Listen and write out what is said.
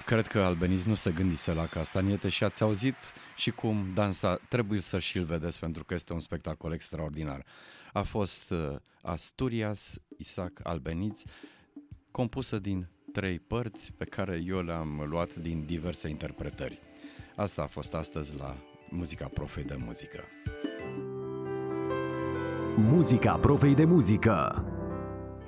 Cred că Albeniz nu se gândise la castaniete și ați auzit și cum dansa, trebuie să și-l vedeți pentru că este un spectacol extraordinar. A fost Asturias, Isaac Albeniz, compusă din 3 părți pe care eu le-am luat din diverse interpretări. Asta a fost astăzi la Muzica Profei de Muzică. Muzica Profei de Muzică.